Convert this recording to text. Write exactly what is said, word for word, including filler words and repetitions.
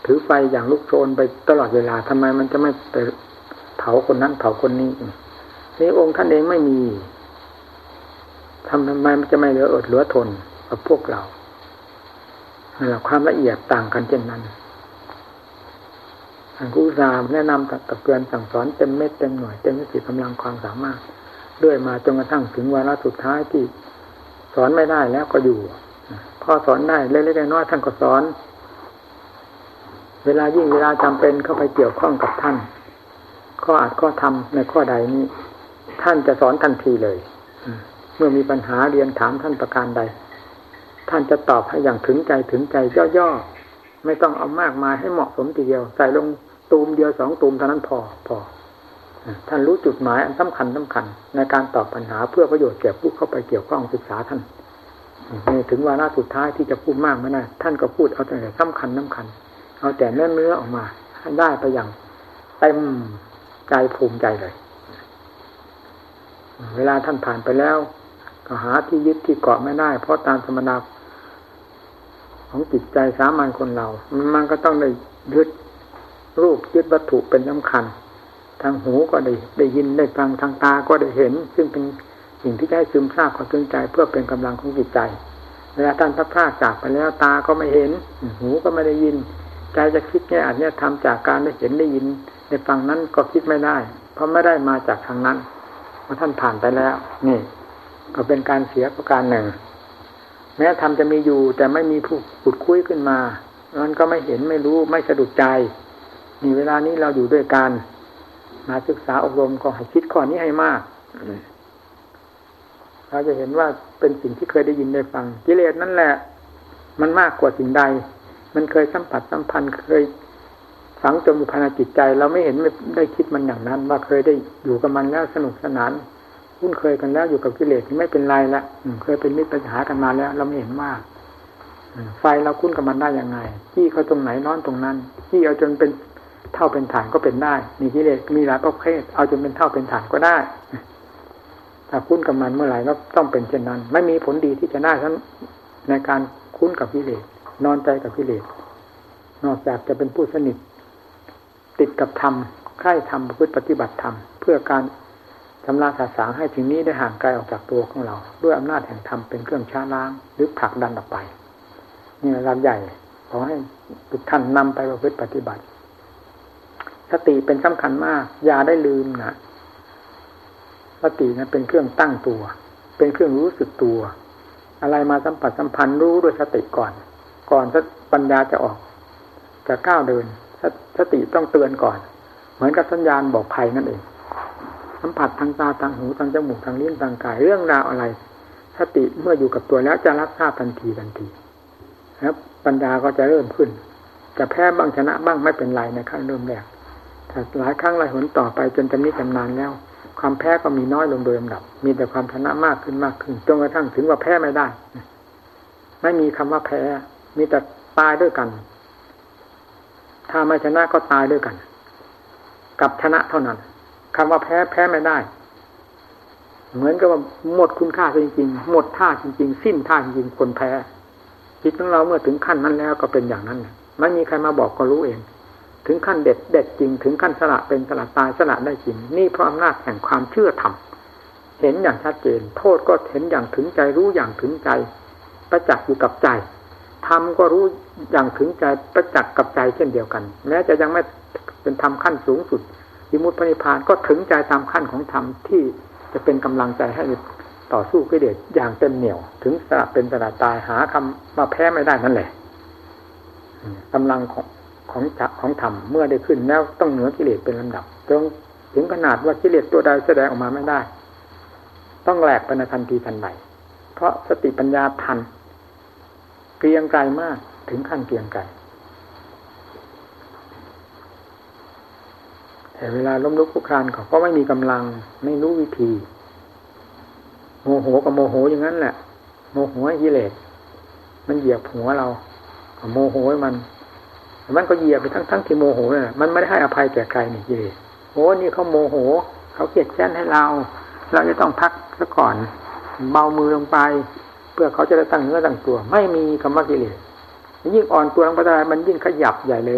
ถือไฟอย่างลุกโชนไปตลอดเวลาทำไมมันจะไม่ไปเผาคนนั้นเผาคนนี้นี่องค์ท่านเองไม่มีทำทำไมมันจะไม่เหลืออดเหลือทนกับพวกเราความละเอียดต่างกันเช่นนั้นท่านครูสามแนะนำตักเตือนสั่งสอนเต็มเม็ดเต็มหน่วยเต็มสติกำลังความสามารถด้วยมาจนกระทั่งถึงวาระสุดท้ายที่สอนไม่ได้แล้วก็อยู่พอสอนได้เล็กๆน้อยๆท่านก็สอนเวลายิ่งเวลาจำเป็นเข้าไปเกี่ยวข้องกับท่านข้ออาจข้อทำในข้อใดนี้ท่านจะสอนทันทีเลยเมื่อมีปัญหาเรียนถามท่านประการใดท่านจะตอบให้อย่างถึงใจถึงใจย่อๆไม่ต้องเอามากมายให้เหมาะสมทีเดียวใส่ลงตูมเดียวสองตูมเท่านั้นพอพอท่านรู้จุดหมายอันสำคัญสำคัญในการตอบปัญหาเพื่อประโยชน์แก่ผู้เข้าไปเกี่ยวข้องศึกษาท่านนี่ถึงวาระสุดท้ายที่จะพูดมากไม่ได้ท่านก็พูดเอาแต่สำคัญสำคัญเอาแต่เนื้อเนื้อออกมาให้ได้ไปอย่างเต็มใจภูมิใจเลยเวลาท่านผ่านไปแล้วก็หาที่ยึดที่เกาะไม่ได้เพราะตามธรรมดาของจิตใจสามัญคนเรามันก็ต้องได้ยึดรูปยึดวัตถุเป็นสำคัญทางหูก็ได้ได้ยินได้ฟังทางตาก็ได้เห็นซึ่งเป็นสิ่งที่ได้ซึมซาบเข้าถึงใจเพื่อเป็นกำลังของจิตใจเวลาท่านพระพรากจากไปแล้วตาก็ไม่เห็นหูก็ไม่ได้ยินใจจะคิดแง่อาจเนี่ยทำจากการได้เห็นได้ยินได้ฟังนั้นก็คิดไม่ได้เพราะไม่ได้มาจากทางนั้นเมื่อท่านผ่านไปแล้วนี่ก็เป็นการเสียประการหนึ่งแม้ธรรมจะมีอยู่แต่ไม่มีผู้ขุดคุยขึ้นมามันก็ไม่เห็นไม่รู้ไม่สะดุดใจนี่เวลานี้เราอยู่ด้วยกันมาศึกษาอบรมก็ให้คิดข้อนี้ให้มากเราจะเห็นว่าเป็นสิ่งที่เคยได้ยินได้ฟังกิเลสนั่นแหละมันมากกว่าสิ่งใดมันเคยสัมผัสสัมพันธ์เคยฝังจมอยู่ภายในจิตใจเราไม่เห็นไม่ได้คิดมันอย่างนั้นว่าเคยได้อยู่กับมันแล้วสนุกสนานคุ้นเคยกันแล้วอยู่กับกิเลสไม่เป็นไรละเคยเป็นมิตรปัญหากันมาแล้วเราไม่เห็นว่าไฟเราคุ้นกับมันได้ยังไงที่เขาตรงไหนร้อนตรงนั้นที่เอาจนเป็นเท่าเป็นฐานก็เป็นได้มีกิเลสมีหลายประเภทเอาจนเป็นเท่าเป็นฐานก็ได้ถ้าคุ้นกับมันเมื่อไหร่ก็ต้องเป็นเช่นนั้นไม่มีผลดีที่จะได้ทั้งในการคุ้นกับกิเลสนอนใจกับกิเลสนอกจากจะเป็นผู้สนิทติดกับธรรมใคร่ธรรมประพฤติปฏิบัติธรรมเพื่อการชำระสาสางให้ถึงนี้ได้ห่างไกลออกจากตัวของเราด้วยอำนาจแห่งธรรมเป็นเครื่องช้าล้างหรือผลักดันออกไปนี่ลำใหญ่ขอให้ทุกท่านนำไปประพฤติปฏิบัติสติเป็นสำคัญมากอย่าได้ลืมนะสตินั้นเป็นเครื่องตั้งตัวเป็นเครื่องรู้สึกตัวอะไรมาสัมผัสสัมพันธ์รู้ด้วยสติก่อนก่อนปัญญาจะออกจะก้าวเดินสติต้องเตือนก่อนเหมือนกับสัญญาณบอกภัยนั่นเองสัมผัสทางตาทางหูทางจมูกทางลิ้นทางกายเรื่องราวอะไรสติเมื่ออยู่กับตัวแล้วจะรับทราบทันทีทันทีแล้วปัญญาก็จะเริ่มขึ้นจะแพ้บ้างชนะบ้างไม่เป็นไรในขั้นเริ่มแรกถ้าหลายครั้งหลายหนต่อไปจนจำนิจำนานแล้วความแพ้ก็มีน้อยลงโดยลำดับมีแต่ความชนะมากขึ้นมากขึ้นจนกระทั่งถึงว่าแพ้ไม่ได้ไม่มีคำว่าแพ้มีแต่ตายด้วยกันถ้าไม่ชนะก็ตายด้วยกันกับชนะเท่านั้นคำว่าแพ้แพ้ไม่ได้เหมือนกับว่าหมดคุณค่าจริงๆหมดท่าจริงๆสิ้นท่าจริงๆคนแพ้จิตของเราเมื่อถึงขั้นนั้นแล้วก็เป็นอย่างนั้นไม่มีใครมาบอกก็รู้เองถึงขั้นเด็ดเด็ดจริงถึงขั้นสละเป็นสละตายสละได้จริงนี่เพราะอำนาจแห่งความเชื่อธรรมเห็นอย่างชัดเจนโทษก็เห็นอย่างถึงใจรู้อย่างถึงใจประจักษ์อยู่กับใจธรรมก็รู้อย่างถึงใจประจักษ์กับใจเช่นเดียวกันแม้จะยังไม่เป็นธรรมขั้นสูงสุดวิมุตติพระนิพพานก็ถึงใจตามขั้นของธรรมที่จะเป็นกำลังใจให้ต่อสู้กิเลสอย่างเต็มเหนี่ยวถึงสละเป็นสละตายหาคำมาแพ้ไม่ได้นั่นแหละกำลังของของของธรรมเมื่อได้ขึ้นแล้วต้องเหนือกิเลสเป็นลำดับจนถึงขนาดว่ากิเลสตัวใดแสดงออกมาไม่ได้ต้องแหลกไปในทันทีทันใดเพราะสติปัญญาทันเกรียงไกรมากถึงขั้นเกรียงไกรแต่เวลาล้มลุกคลุกคลานเขาก็ไม่มีกำลังไม่รู้วิธีโมโหกับโมโหอย่างนั้นแหละโมโหกิเลสมันเหยียบหัวเราโมโหมันมันก็เหยียบไปทั้งทั้งที่โมโหเนี่ยมันไม่ได้ให้อภัยแก่ใครนี่กิเลสโอ้นี่เขาโมโหเขาเกลียดแค้นให้เราเราจะต้องพักซะก่อนเบามือลงไปเพื่อเขาจะได้ตั้งเนื้อตั้งตัวไม่มีคำว่ากิเลสยิ่งอ่อนตัวลงไปได้มันยิ่งขยับใหญ่เลย